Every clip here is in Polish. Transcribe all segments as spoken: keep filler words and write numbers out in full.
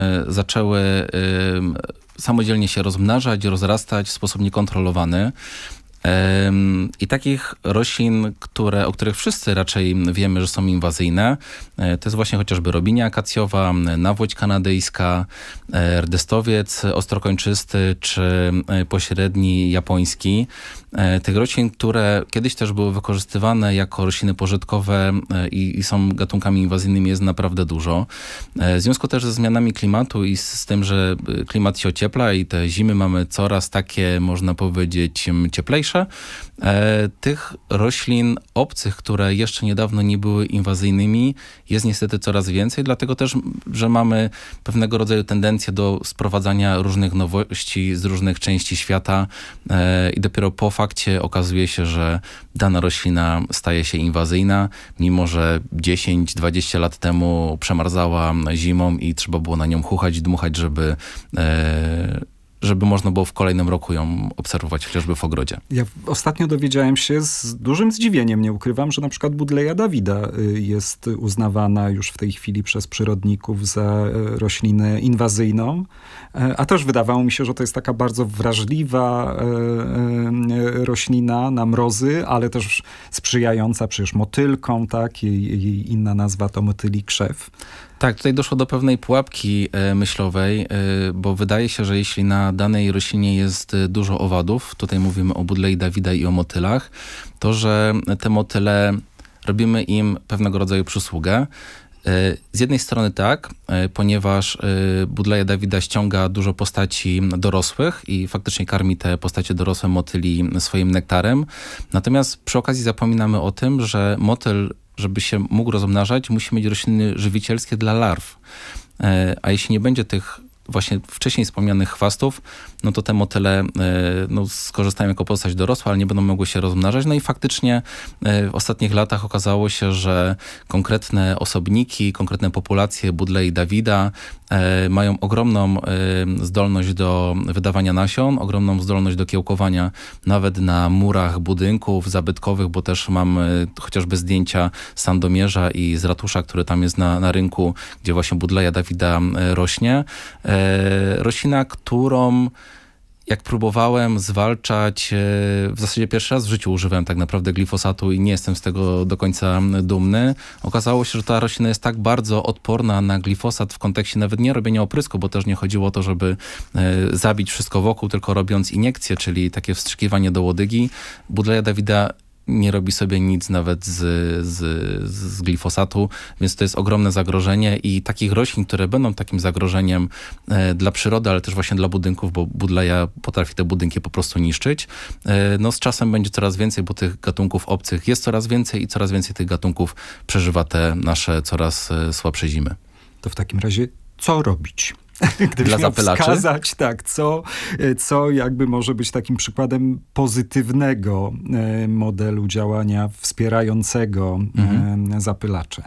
zaczęły samodzielnie się rozmnażać, rozrastać w sposób niekontrolowany. I takich roślin, które, o których wszyscy raczej wiemy, że są inwazyjne, to jest właśnie chociażby robinia akacjowa, nawłoć kanadyjska, rdestowiec ostrokończysty czy pośredni japoński. Tych roślin, które kiedyś też były wykorzystywane jako rośliny pożytkowe i, i są gatunkami inwazyjnymi, jest naprawdę dużo. W związku też ze zmianami klimatu i z tym, że klimat się ociepla i te zimy mamy coraz takie, można powiedzieć, cieplejsze, tych roślin obcych, które jeszcze niedawno nie były inwazyjnymi, jest niestety coraz więcej, dlatego też, że mamy pewnego rodzaju tendencję do sprowadzania różnych nowości z różnych części świata i dopiero po fakcie okazuje się, że dana roślina staje się inwazyjna, mimo że dziesięć dwadzieścia lat temu przemarzała zimą i trzeba było na nią chuchać i dmuchać, żeby żeby można było w kolejnym roku ją obserwować, chociażby w ogrodzie. Ja ostatnio dowiedziałem się z dużym zdziwieniem, nie ukrywam, że na przykład Buddleia davida jest uznawana już w tej chwili przez przyrodników za roślinę inwazyjną, a też wydawało mi się, że to jest taka bardzo wrażliwa roślina na mrozy, ale też sprzyjająca przecież motylkom, tak? Jej, jej inna nazwa to motyli krzew. Tak, tutaj doszło do pewnej pułapki e, myślowej, e, bo wydaje się, że jeśli na danej roślinie jest dużo owadów, tutaj mówimy o Buddlei davida i o motylach, to że te motyle robimy im pewnego rodzaju przysługę. E, z jednej strony tak, e, ponieważ e, Buddleia davida ściąga dużo postaci dorosłych i faktycznie karmi te postacie dorosłe motyli swoim nektarem. Natomiast przy okazji zapominamy o tym, że motyl, żeby się mógł rozmnażać, musi mieć rośliny żywicielskie dla larw. A jeśli nie będzie tych właśnie wcześniej wspomnianych chwastów, no to te motyle no, skorzystają jako postać dorosła, ale nie będą mogły się rozmnażać. No i faktycznie w ostatnich latach okazało się, że konkretne osobniki, konkretne populacje Buddlei davida mają ogromną zdolność do wydawania nasion, ogromną zdolność do kiełkowania nawet na murach budynków zabytkowych, bo też mam chociażby zdjęcia z Sandomierza i z ratusza, który tam jest na, na rynku, gdzie właśnie Buddleia davida rośnie. Roślina, którą jak próbowałem zwalczać, w zasadzie pierwszy raz w życiu używałem tak naprawdę glifosatu i nie jestem z tego do końca dumny. Okazało się, że ta roślina jest tak bardzo odporna na glifosat w kontekście nawet nie robienia oprysku, bo też nie chodziło o to, żeby zabić wszystko wokół, tylko robiąc iniekcje, czyli takie wstrzykiwanie do łodygi. Buddleia davida nie robi sobie nic nawet z, z, z glifosatu, więc to jest ogromne zagrożenie i takich roślin, które będą takim zagrożeniem e, dla przyrody, ale też właśnie dla budynków, bo Buddleia potrafi te budynki po prostu niszczyć. E, no z czasem będzie coraz więcej, bo tych gatunków obcych jest coraz więcej i coraz więcej tych gatunków przeżywa te nasze coraz e, słabsze zimy. To w takim razie co robić? Gdybyś dla miał zapylaczy? wskazać, tak, co, co jakby może być takim przykładem pozytywnego modelu działania wspierającego mhm. zapylacze.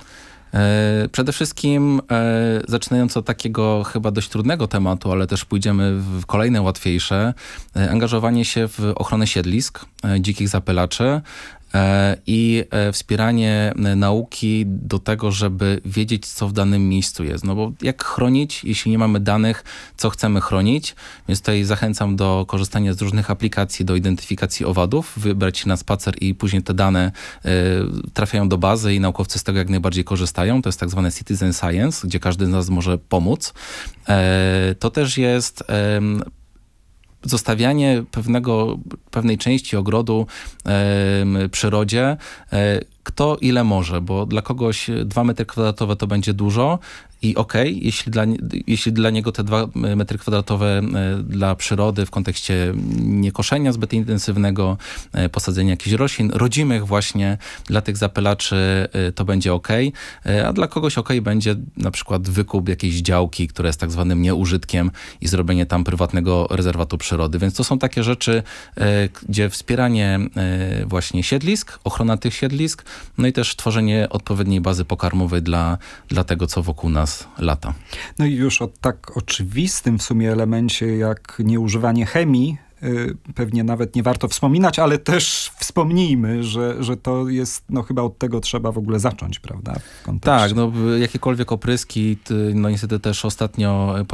Przede wszystkim e, zaczynając od takiego chyba dość trudnego tematu, ale też pójdziemy w kolejne łatwiejsze, e, angażowanie się w ochronę siedlisk e, dzikich zapylaczy e, i e, wspieranie nauki do tego, żeby wiedzieć, co w danym miejscu jest. No bo jak chronić, jeśli nie mamy danych, co chcemy chronić? Więc tutaj zachęcam do korzystania z różnych aplikacji do identyfikacji owadów, wybrać się na spacer i później te dane e, trafiają do bazy i naukowcy z tego jak najbardziej korzystają. To jest tak zwane citizen science, gdzie każdy z nas może pomóc. E, to też jest e, zostawianie pewnego, pewnej części ogrodu e, przyrodzie, e, kto ile może, bo dla kogoś dwa metry kwadratowe to będzie dużo i okej, okay, jeśli, dla, jeśli dla niego te dwa metry kwadratowe dla przyrody w kontekście niekoszenia zbyt intensywnego, posadzenia jakichś roślin rodzimych właśnie dla tych zapylaczy to będzie okej, okay, a dla kogoś okej okay będzie na przykład wykup jakiejś działki, która jest tak zwanym nieużytkiem i zrobienie tam prywatnego rezerwatu przyrody. Więc to są takie rzeczy, gdzie wspieranie właśnie siedlisk, ochrona tych siedlisk, no i też tworzenie odpowiedniej bazy pokarmowej dla, dla tego, co wokół nas lata. No i już o tak oczywistym w sumie elemencie jak nieużywanie chemii pewnie nawet nie warto wspominać, ale też wspomnijmy, że, że to jest, no chyba od tego trzeba w ogóle zacząć, prawda? W kontekście. Tak, no jakiekolwiek opryski, no niestety też ostatnio